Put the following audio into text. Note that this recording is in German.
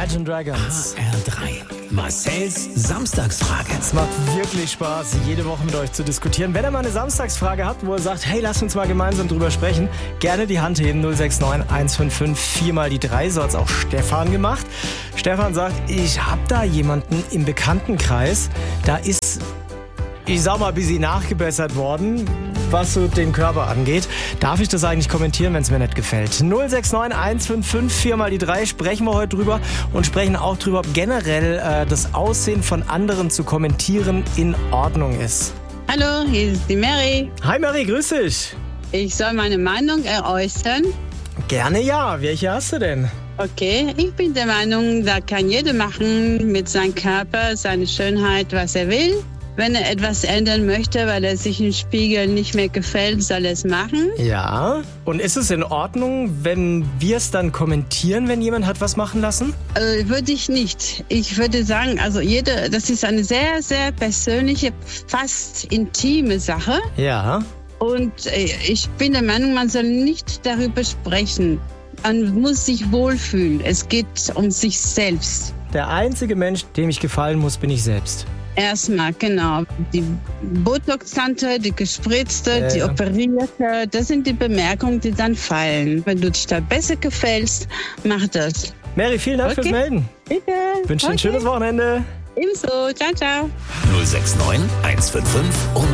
Imagine Dragons. HR3. Marcells Samstagsfrage. Es macht wirklich Spaß, jede Woche mit euch zu diskutieren. Wenn ihr mal eine Samstagsfrage habt, wo ihr sagt, hey, lasst uns mal gemeinsam drüber sprechen, gerne die Hand heben, 069 155 4 mal die 3. So hat's auch Stefan gemacht. Stefan sagt, ich habe da jemanden im Bekanntenkreis, da ist, ich sag mal, ein bisschen nachgebessert worden, was so den Körper angeht. Darf ich das eigentlich kommentieren, wenn es mir nicht gefällt? 069 155 4 mal die 3 sprechen wir heute drüber und sprechen auch drüber, ob generell das Aussehen von anderen zu kommentieren in Ordnung ist. Hallo, hier ist die Mary. Hi Mary, grüß dich. Ich soll meine Meinung äußern. Gerne ja. Welche hast du denn? Okay, ich bin der Meinung, da kann jeder machen mit seinem Körper, seiner Schönheit, was er will. Wenn er etwas ändern möchte, weil er sich im Spiegel nicht mehr gefällt, soll er es machen. Ja. Und ist es in Ordnung, wenn wir es dann kommentieren, wenn jemand hat was machen lassen? Würde ich nicht. Ich würde sagen, also das ist eine sehr, sehr persönliche, fast intime Sache. Ja. Und ich bin der Meinung, man soll nicht darüber sprechen. Man muss sich wohlfühlen. Es geht um sich selbst. Der einzige Mensch, dem ich gefallen muss, bin ich selbst. Erstmal, genau. Die Botox-Tante, die gespritzte, die operierte, das sind die Bemerkungen, die dann fallen. Wenn du dich da besser gefällst, mach das. Mary, vielen Dank fürs Melden. Bitte. Wünsche dir ein schönes Wochenende. Ebenso. Ciao, ciao. 069 155